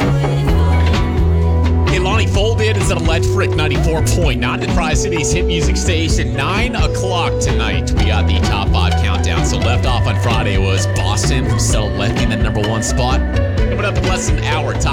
Hey, Lonnie Folded is at Electric 94.9, the Tri-Cities hit music station. 9 o'clock tonight, we got the top 5 countdown. So left off on Friday was Boston, who settled left in the number 1 spot. Coming up in less than an hour, top